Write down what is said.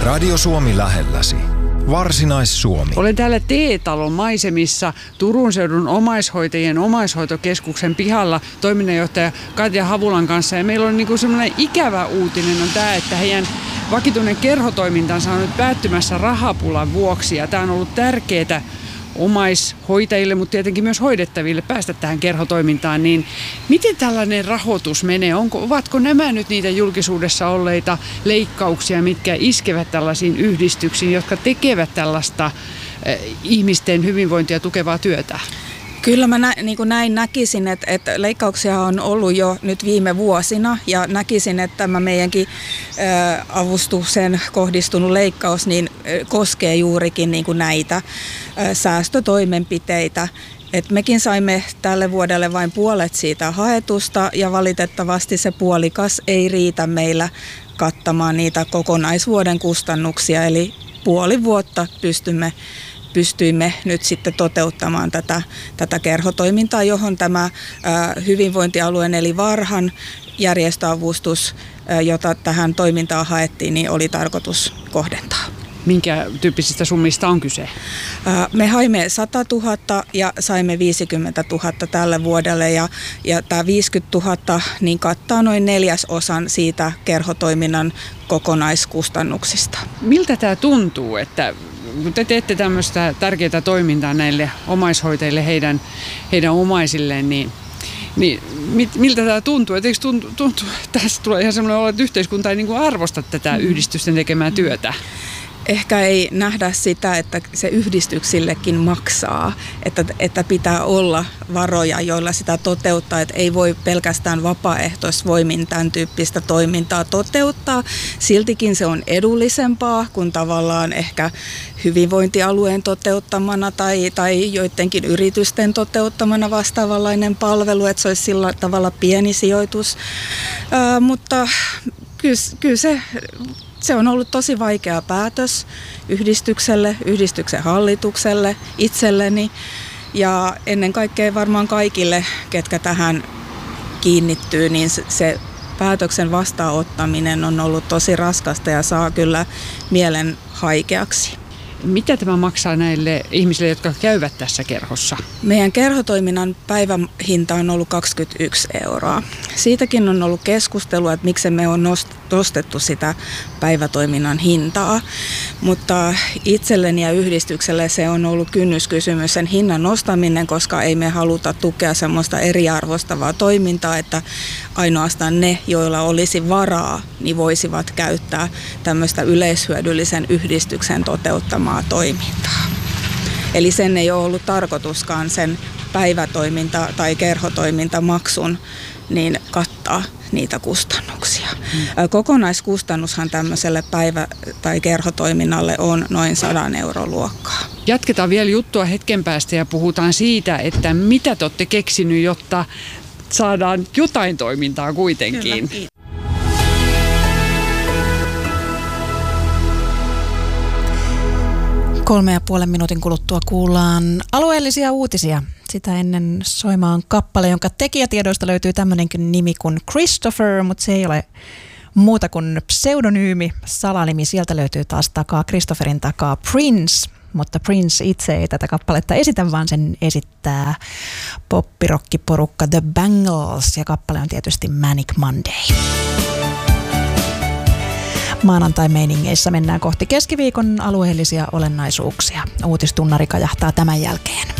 Radio Suomi lähelläsi. Varsinais-Suomi. Olen täällä T-talon maisemissa Turun seudun omaishoitajien omaishoitokeskuksen pihalla toiminnanjohtaja Katja Havulan kanssa. Ja meillä on semmoinen ikävä uutinen on tämä, että heidän vakituinen kerhotoimintansa on nyt päättymässä rahapulan vuoksi. Ja tämä on ollut tärkeää omaishoitajille, mutta tietenkin myös hoidettaville päästä tähän kerhotoimintaan. Niin miten tällainen rahoitus menee? Ovatko nämä nyt niitä julkisuudessa olleita leikkauksia, mitkä iskevät tällaisiin yhdistyksiin, jotka tekevät tällaista ihmisten hyvinvointia tukevaa työtä? Kyllä mä näin näkisin, että leikkauksia on ollut jo nyt viime vuosina ja näkisin, että tämä meidänkin avustukseen kohdistunut leikkaus niin koskee juurikin näitä säästötoimenpiteitä. Et mekin saimme tälle vuodelle vain puolet siitä haetusta ja valitettavasti se puolikas ei riitä meillä kattamaan niitä kokonaisvuoden kustannuksia, eli puoli vuotta pystyimme nyt sitten toteuttamaan tätä kerhotoimintaa, johon tämä hyvinvointialueen eli Varhan järjestöavustus, jota tähän toimintaan haettiin, niin oli tarkoitus kohdentaa. Minkä tyyppisistä summista on kyse? Me haimme 100 000 ja saimme 50 000 tälle vuodelle ja tämä 50 000 niin kattaa noin 1/4 siitä kerhotoiminnan kokonaiskustannuksista. Miltä tämä tuntuu, että kun te teette tämmöistä tärkeää toimintaa näille omaishoitajille, heidän omaisilleen, niin miltä tämä tuntuu? Et eikö tuntuu, tässä tulee ihan semmoinen olo, että yhteiskunta ei arvosta tätä yhdistysten tekemää työtä? Ehkä ei nähdä sitä, että se yhdistyksillekin maksaa, että pitää olla varoja, joilla sitä toteuttaa, että ei voi pelkästään vapaaehtoisvoimin tämän tyyppistä toimintaa toteuttaa. Siltikin se on edullisempaa kuin tavallaan ehkä hyvinvointialueen toteuttamana tai joidenkin yritysten toteuttamana vastaavanlainen palvelu, että se olisi sillä tavalla pieni sijoitus, mutta kyllä se on ollut tosi vaikea päätös yhdistykselle, yhdistyksen hallitukselle, itselleni ja ennen kaikkea varmaan kaikille, ketkä tähän kiinnittyy, niin se päätöksen vastaanottaminen on ollut tosi raskasta ja saa kyllä mielen haikeaksi. Mitä tämä maksaa näille ihmisille, jotka käyvät tässä kerhossa? Meidän kerhotoiminnan päivähinta on ollut 21 €. Siitäkin on ollut keskustelua, että miksi me on nostettu sitä päivätoiminnan hintaa. Mutta itselleni ja yhdistykselle se on ollut kynnyskysymys sen hinnan nostaminen, koska ei me haluta tukea semmoista eriarvostavaa toimintaa, että ainoastaan ne, joilla olisi varaa, niin voisivat käyttää tämmöistä yleishyödyllisen yhdistyksen toteuttamaa toimintaa. Eli sen ei ole ollut tarkoituskaan sen päivätoiminta- tai kerhotoimintamaksun niin kattaa niitä kustannuksia. Kokonaiskustannushan tämmöiselle päivä- tai kerhotoiminnalle on noin 100 € luokkaa. Jatketaan vielä juttua hetken päästä ja puhutaan siitä, että mitä te olette keksinyt, jotta saadaan jotain toimintaa kuitenkin. Kyllä. 3,5 minuutin kuluttua kuullaan alueellisia uutisia. Sitä ennen soimaan kappale, jonka tekijätiedoista löytyy tämmöinenkin nimi kuin Christopher, mutta se ei ole muuta kuin pseudonyymi, salanimi. Sieltä löytyy taas Christopherin takaa Prince, mutta Prince itse ei tätä kappaletta esitä, vaan sen esittää poppirokkiporukka The Bangles ja kappale on tietysti Manic Monday. Maanantai-meiningeissä mennään kohti keskiviikon alueellisia olennaisuuksia. Uutistunnari kajahtaa tämän jälkeen.